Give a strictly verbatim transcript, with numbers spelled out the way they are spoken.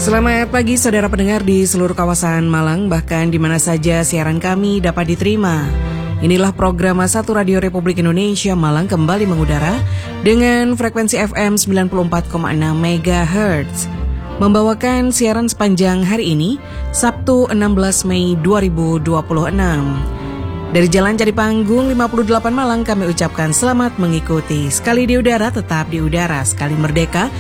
Selamat pagi saudara pendengar di seluruh kawasan Malang, bahkan di mana saja siaran kami dapat diterima. Inilah program satu Radio Republik Indonesia Malang kembali mengudara dengan frekuensi F M sembilan puluh empat koma enam megahertz. Membawakan siaran sepanjang hari ini, Sabtu enam belas Mei dua ribu dua puluh enam. Dari Jalan Cari Panggung lima puluh delapan Malang kami ucapkan selamat mengikuti. Sekali di udara tetap di udara, sekali merdeka